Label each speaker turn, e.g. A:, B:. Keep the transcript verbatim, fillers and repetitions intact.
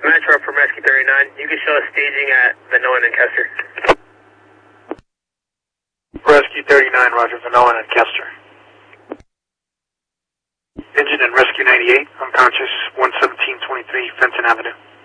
A: Metro from Rescue thirty-nine. You can show us staging at Vanoan and Kester.
B: Rescue thirty-nine, roger, Vanoan and Kester. Engine and Rescue ninety-eight, unconscious, one seventeen twenty-three, Fenton Avenue.